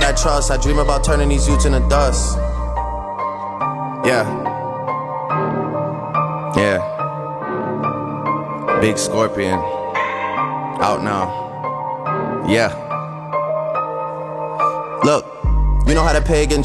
that I trust. I dream about turning these youths into dust. Yeah. Yeah. Big Scorpion. Out now. Yeah. Look, you know how the pagan